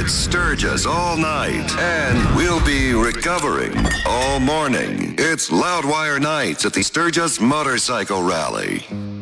at Sturgis all night, and we'll be recovering all morning. It's Loudwire Nights at the Sturgis Motorcycle Rally.